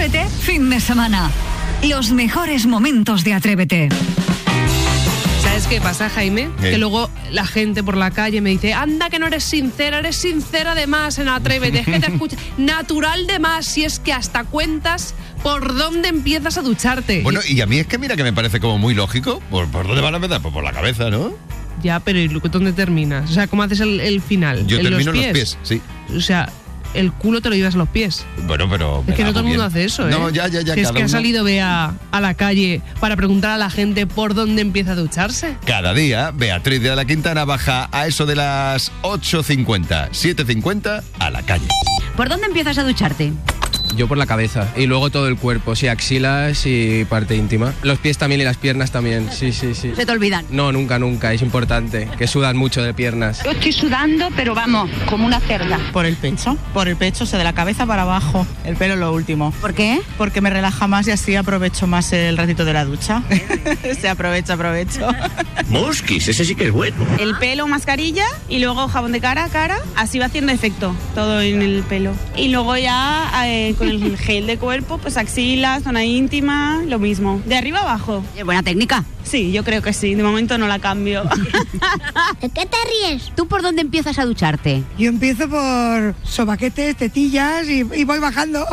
Atrévete, fin de semana. Los mejores momentos de Atrévete. ¿Sabes qué pasa, Jaime? ¿Qué? Que luego la gente por la calle me dice, anda que no eres sincera de más en Atrévete, es que te escuchas natural de más, si es que hasta cuentas por dónde empiezas a ducharte. Bueno, y a mí es que mira que me parece como muy lógico. ¿Por dónde van a empezar? Pues por la cabeza, ¿no? Ya, pero ¿y dónde terminas? O sea, ¿cómo haces el final? Yo ¿En termino los en pies? los pies, sí. O sea, el culo te lo llevas a los pies. Bueno, pero... Es que no todo el mundo hace eso, ¿eh? No, ya. Si es cada que ha uno- salido Bea a la calle para preguntar a la gente por dónde empieza a ducharse. Cada día, Beatriz de la Quintana baja a eso de las 8:50, 7:50 a la calle. ¿Por dónde empiezas a ducharte? Yo por la cabeza y luego todo el cuerpo, sí, axilas y parte íntima. Los pies también y las piernas también, sí. Se te olvidan. No, nunca, es importante, que sudan mucho de piernas. Yo estoy sudando, pero vamos, como una cerda. Por el pecho, o sea, de la cabeza para abajo, el pelo lo último. ¿Por qué? Porque me relaja más y así aprovecho más el ratito de la ducha. Se aprovecho. Mosquis, ese sí que es bueno. El pelo, mascarilla y luego jabón de cara a cara, así va haciendo efecto todo en el pelo. Y luego ya con el gel de cuerpo, pues axilas, zona íntima, lo mismo. De arriba abajo. Buena técnica. Sí, yo creo que sí, de momento no la cambio. ¿De qué te ríes? ¿Tú por dónde empiezas a ducharte? Yo empiezo por sobaquetes, tetillas y voy bajando.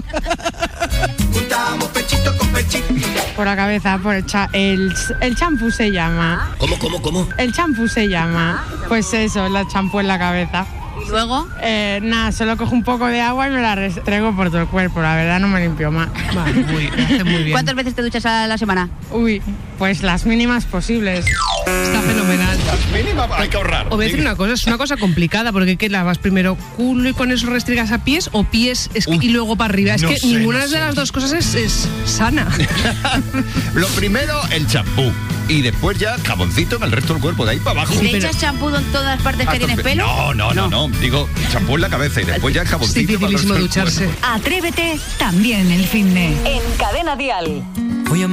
Por la cabeza, por el champú se llama. ¿Cómo? El champú se llama. Pues eso, el champú en la cabeza. ¿Y luego? Nada, solo cojo un poco de agua y me la restrego por todo el cuerpo. La verdad no me limpio más. Vale, hace muy bien. ¿Cuántas veces te duchas a la semana? Uy, pues las mínimas posibles. Está fenomenal. Mínima hay que ahorrar. O voy a decir una cosa, es una cosa complicada, porque ¿qué lavas primero? ¿Culo y con eso restriegas a pies o pies y luego para arriba? Es no que sé, ninguna no de sé. las dos cosas es sana. Lo primero, el champú. Y después ya jaboncito en el resto del cuerpo, de ahí para abajo. ¿Y te echas champú en todas partes que tienes pelo? No. Digo, champú en la cabeza y después ya el Es jaboncito para el resto dificilísimo del ducharse. cuerpo. Atrévete también el finde. En Cadena Dial.